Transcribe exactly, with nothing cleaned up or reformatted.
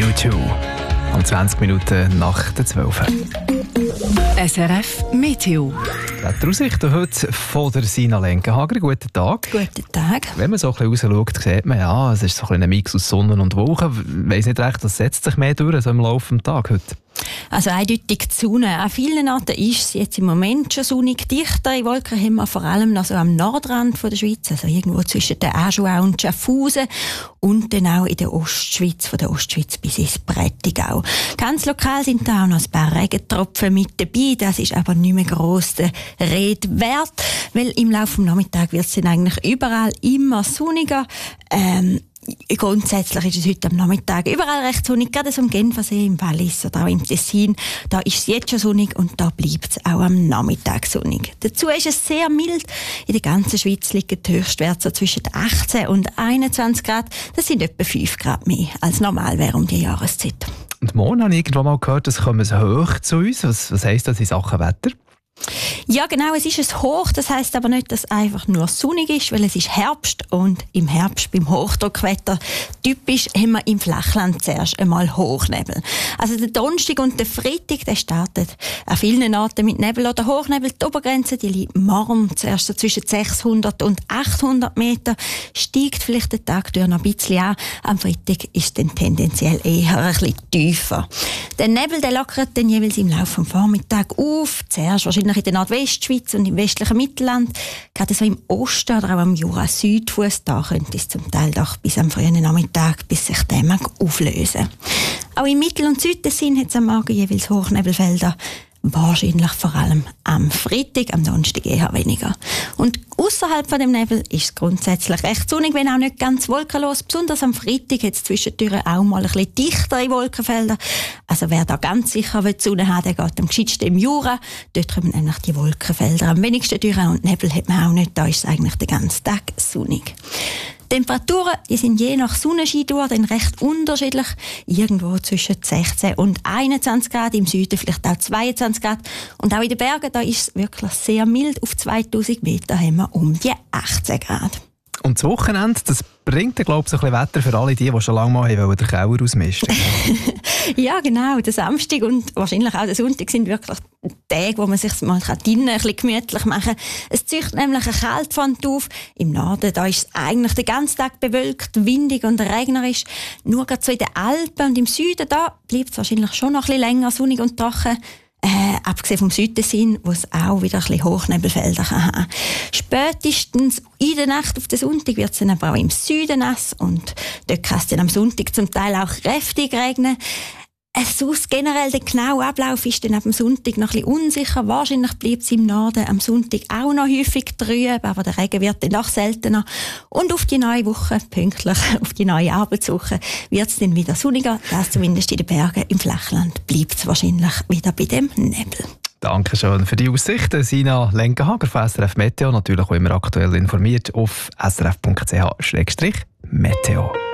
zwei. Um zwanzig Minuten nach der zwölf. S R F Meteo. Wetteraussichten heute von der Sina Lenkenhager. Guten Tag. Guten Tag. Wenn man so ein bisschen rausschaut, sieht man, ja, es ist so ein, ein Mix aus Sonne und Wolken. Ich weiss nicht recht, das setzt sich mehr durch so im Laufe des Tages heute. Also eindeutig die Sonne. An vielen Orten ist es jetzt im Moment schon sonnig. Dichtere Wolken haben wir vor allem noch so am Nordrand von der Schweiz, also irgendwo zwischen der Aargau und Schaffhausen und dann auch in der Ostschweiz, von der Ostschweiz bis ins Prättigau. Ganz lokal sind da auch noch ein paar Regentropfen mit dabei. Das ist aber nicht mehr gross der Rede wert, weil im Laufe des Nachmittags wird es dann eigentlich überall immer sonniger. Ähm, Grundsätzlich ist es heute am Nachmittag überall recht sonnig, gerade so am Genfersee, im Wallis oder auch im Tessin. Da ist es jetzt schon sonnig und da bleibt es auch am Nachmittag sonnig. Dazu ist es sehr mild. In der ganzen Schweiz liegen die Höchstwerte so zwischen achtzehn und einundzwanzig Grad. Das sind etwa fünf Grad mehr als normal wäre um die Jahreszeit. Und morgen habe ich irgendwann mal gehört, es kommen so hoch zu uns. Was, was heisst das in Sachen Wetter? Ja, genau, es ist ein Hoch, das heisst aber nicht, dass es einfach nur sonnig ist, weil es ist Herbst und im Herbst, beim Hochdruckwetter, typisch haben wir im Flachland zuerst einmal Hochnebel. Also der Donnerstag und der Freitag, der startet an vielen Orten mit Nebel oder Hochnebel. Die Obergrenze, die liegt morgen zuerst so zwischen sechshundert und achthundert Meter, steigt vielleicht den Tag durch noch ein bisschen an. Am Freitag ist es dann tendenziell eher ein bisschen tiefer. Der Nebel, der lockert dann jeweils im Laufe des Vormittags auf, zuerst wahrscheinlich in der Nordwestschweiz und im westlichen Mittelland, gerade so im Osten oder auch am Jura-Südfuss, da könnte es zum Teil doch bis am frühen Nachmittag, bis sich der mag auflösen. Auch im Mittel- und Südtessin hat es am Morgen jeweils Hochnebelfelder, wahrscheinlich vor allem am Freitag, am Donnerstag eher weniger. Und außerhalb von dem Nebel ist es grundsätzlich recht sonnig, wenn auch nicht ganz wolkenlos. Besonders am Freitag hat es zwischendurch auch mal ein bisschen dichtere Wolkenfelder. Also wer da ganz sicher die Sonne haben will, der geht am gescheitsten im Jura. Dort kommen nämlich die Wolkenfelder am wenigsten durch und Nebel hat man auch nicht. Da ist es eigentlich den ganzen Tag sonnig. Die Temperaturen die sind je nach Sonnenscheindauer dann recht unterschiedlich. Irgendwo zwischen sechzehn und einundzwanzig Grad, im Süden vielleicht auch zweiundzwanzig Grad. Und auch in den Bergen, da ist es wirklich sehr mild. Auf zweitausend Meter haben wir um die achtzehn Grad. Und das Wochenende, das bringt, glaube ich, so ein bisschen Wetter für alle die, die schon lange mal haben, den Keller ausmisten. Ja, genau. Der Samstag und wahrscheinlich auch der Sonntag sind wirklich Tage, wo man sich mal drinnen ein bisschen gemütlich machen kann. Es zieht nämlich eine Kaltfront auf. Im Norden da ist es eigentlich den ganzen Tag bewölkt, windig und regnerisch. Nur gerade so in den Alpen und im Süden da bleibt es wahrscheinlich schon noch ein bisschen länger sonnig und trocken. Äh, abgesehen vom Südtessin, wo es auch wieder ein bisschen Hochnebelfelder kann haben. Spätestens in der Nacht auf den Sonntag wird es dann aber auch im Süden nass und dort kann es dann am Sonntag zum Teil auch kräftig regnen. Sonst generell der genaue Ablauf ist dann ab dem Sonntag noch ein bisschen unsicher. Wahrscheinlich bleibt es im Norden am Sonntag auch noch häufig trüb, aber der Regen wird dann doch seltener. Und auf die neue Woche, pünktlich auf die neue Arbeitswoche, wird es dann wieder sonniger. Das zumindest in den Bergen. Im Flachland bleibt es wahrscheinlich wieder bei dem Nebel. Danke schön für die Aussichten. Sina Lenkenhager von S R F Meteo. Natürlich auch immer aktuell informiert auf s r f punkt c h slash meteo.